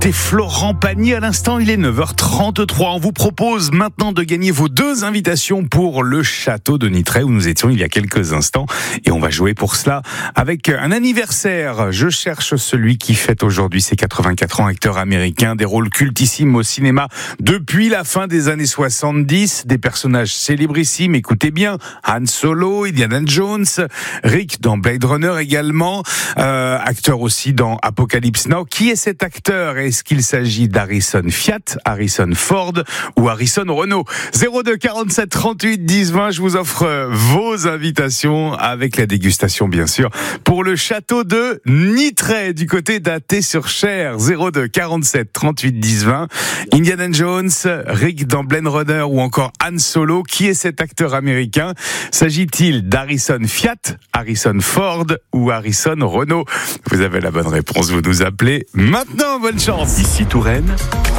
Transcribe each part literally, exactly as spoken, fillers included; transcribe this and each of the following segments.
et Florent Pagny. À l'instant, il est neuf heures trente-trois. On vous propose maintenant de gagner vos deux invitations pour le château de Nitray où nous étions il y a quelques instants. Et on va jouer pour cela avec un anniversaire. Je cherche celui qui fête aujourd'hui ses quatre-vingt-quatre ans, acteur américain, des rôles cultissimes au cinéma depuis la fin des années soixante-dix, des personnages célébrissimes, écoutez bien, Han Solo, Indiana Jones, Rick dans Blade Runner également, euh, acteur aussi dans Apocalypse Now. Qui est cet acteur? Est-ce qu'il s'agit d'Harrison Fiat, Harrison Ford ou Harrison Renault? zéro deux quarante-sept trente-huit dix vingt, je vous offre vos invitations avec la dégustation bien sûr pour le château de Nitray du côté d'Athée-sur-Cher. zéro deux quarante-sept trente-huit dix vingt. Indiana Jones, Rick dans Blade Runner ou encore Han Solo. Qui est cet acteur américain? S'agit-il d'Harrison Fiat, Harrison Ford ou Harrison Renault? Vous avez la bonne réponse, vous nous appelez maintenant. Bonne chance. Ici Touraine,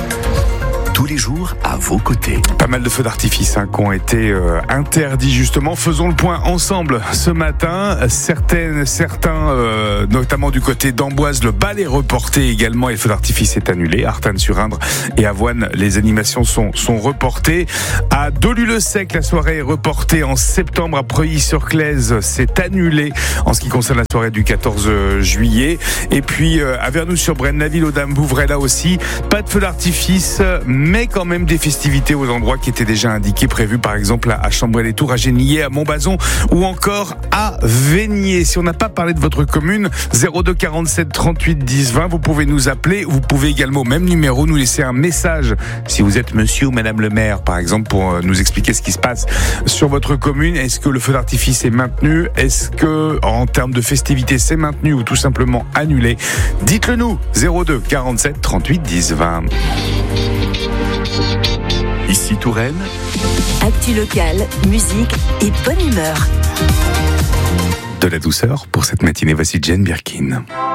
tous les jours à vos côtés. Pas mal de feux d'artifice hein, qui ont été euh, interdits justement. Faisons le point ensemble ce matin. Certaines, certains, euh, notamment du côté d'Amboise, le bal est reporté également et le feu d'artifice est annulé. Artanne-sur-Indre et Avoine, les animations sont, sont reportées. À Dolu-le-Sec, la soirée est reportée en septembre. À Preuilly-sur-Claise, c'est annulé en ce qui concerne la soirée du quatorze juillet. Et puis euh, à Vernoux-sur-Brenne, la ville aux Dames Bouvray, là aussi, pas de feu d'artifice, mais quand même des festivités aux endroits qui étaient déjà indiqués, prévus par exemple à Chambray-les-Tours, à Genillé, à Montbazon ou encore à Vénier. Si on n'a pas parlé de votre commune, zéro deux quarante-sept trente-huit dix vingt, vous pouvez nous appeler. Vous pouvez également, au même numéro, nous laisser un message si vous êtes monsieur ou madame le maire, par exemple, pour nous expliquer ce qui se passe sur votre commune. Est-ce que le feu d'artifice est maintenu? Est-ce que, en termes de festivités, c'est maintenu ou tout simplement annulé? Dites-le nous, zéro deux quarante-sept trente-huit dix vingt. Ici Touraine, actu locale, musique et bonne humeur. De la douceur pour cette matinée, voici Jane Birkin.